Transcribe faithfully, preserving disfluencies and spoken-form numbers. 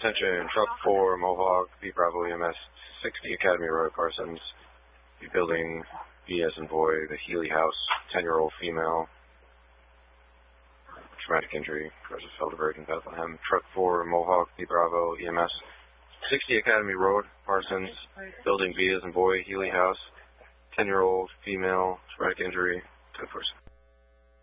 Attention, truck four, Mohawk, B Bravo E M S, sixty Academy Road, Parsons. B building, B as in boy, the Healy House, ten-year-old female. Traumatic injury, Joseph Felderberg in Bethlehem. Truck four, Mohawk, B Bravo E M S, sixty Academy Road, Parsons. Building, B as in boy, Healy House, ten-year-old female, traumatic injury, ten four.